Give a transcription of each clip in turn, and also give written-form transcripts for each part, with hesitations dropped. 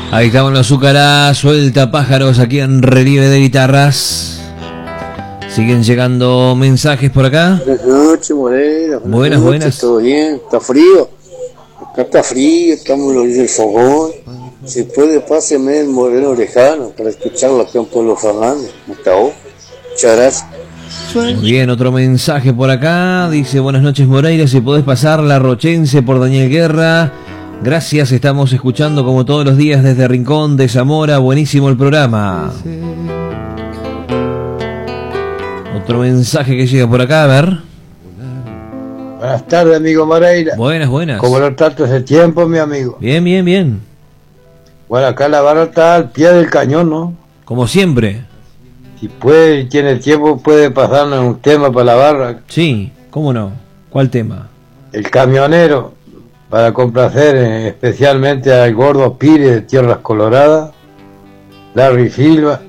Ahí estamos en Azúcar, suelta pájaros aquí en Relieve de Guitarras. Siguen llegando mensajes por acá. Buenas noches, Moreira. Buenas, buenas. ¿Todo bien? ¿Está frío? Acá está frío, estamos en el fogón. Si puede, páseme el Moreno Lejano para escucharlo acá en Pueblo Fernández. Muchas gracias. Muy bien, otro mensaje por acá. Dice, buenas noches, Moreira. Si podés pasar La Rochense por Daniel Guerra. Gracias, estamos escuchando como todos los días desde Rincón de Zamora. Buenísimo el programa. Otro mensaje que llega por acá, a ver. Buenas tardes, amigo Moreira. Buenas, buenas. ¿Cómo lo trato ese tiempo, mi amigo? Bien, bien, bien. Bueno, acá la barra está al pie del cañón, ¿no? Como siempre. Si puede y tiene tiempo, puede pasarnos un tema para la barra. Sí, ¿cómo no? ¿Cuál tema? El camionero, para complacer especialmente al gordo Pires de Tierras Coloradas, Larry Silva,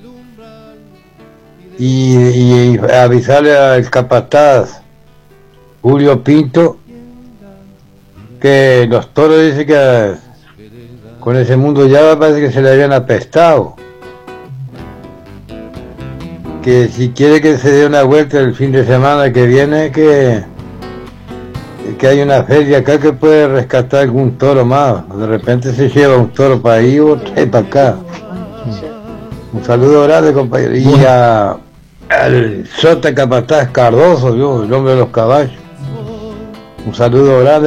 y avisarle al capataz Julio Pinto que los toros, dice que con ese mundo ya parece que se le habían apestado, que si quiere que se dé una vuelta el fin de semana que viene, que hay una feria acá que puede rescatar algún toro más. De repente se lleva un toro para ahí o trae para acá. Un saludo grande, compañero. Y al Sota Capataz Cardoso, el hombre de los caballos. Un saludo grande.